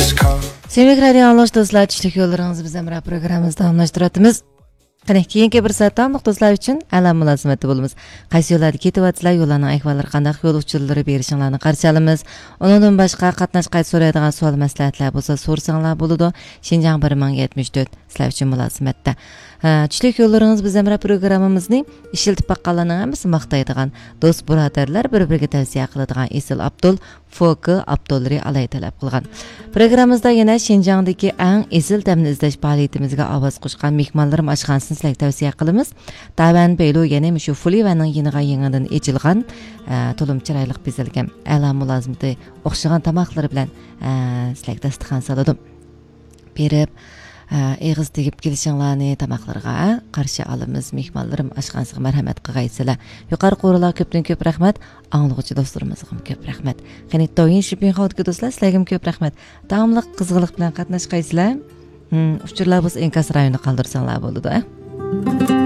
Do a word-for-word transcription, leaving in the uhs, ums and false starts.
Sevgili radio anlaş dostlar, tushlik yo'llaringizni biz Amra programmamizda davomlashtiramiz. Qani keyingi bir soat tamliq do'stlar uchun alam mulozimati bo'lamiz. Qaysi yo'llarda ketyapsizlar, yo'llarning ahvollari qanday, yo'l uchurlari berishinglarni qarshi olamiz. Undan boshqa qatnash qayt so'raydigan savol maslahatlar bo'lsa so'rsanglar bo'ladi. Shinjang bir ming yetmish to'rt sizlar uchun mulozimatda. Tushlik yo'llaringiz biz Amra programmamizning ishiltib baqqanlarning hammasi maqtaydigan do'st birodarlar bir-biriga tavsiya qiladigan Esil Abdul Foki Abdulri alay talab qilgan. Programmamizda yana Shinjangdagi eng esil damni izlash faoliyatimizga ovoz qo'shgan mehmonlarim oshxonasini sizlarga tavsiya qilamiz. Davan Beylo yana shu Fulivaning yeniga yangidan echilgan, to'lim chiroyli bezilgan ala mulozimati o'xshagan tamoqlari bilan sizlarga dasturxon soldim. Berib Eğiz tegib kelishinglarni tamoqlarga qarshi olamiz. Mehmonlarim oshxonasiga marhamat qilgaysizlar. Yuqori qo'ralar ko'pdan ko'p rahmat. Anglag'uchi do'stlarimizga ko'p rahmat. Qani do'yin shipping xodga do'stlar sizlarga ko'p rahmat. Davomli qizg'inlik bilan qatnashgaysizlar. Hmm, uchurlar bo'lsa inkas rayoni qoldirsanglar bo'ladi.